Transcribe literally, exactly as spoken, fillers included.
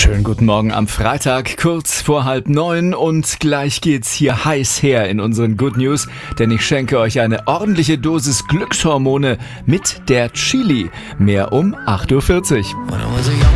Schönen guten Morgen am Freitag, kurz vor halb neun, und gleich geht's hier heiß her in unseren Good News, denn ich schenke euch eine ordentliche Dosis Glückshormone mit der Chili. Mehr um acht Uhr vierzig.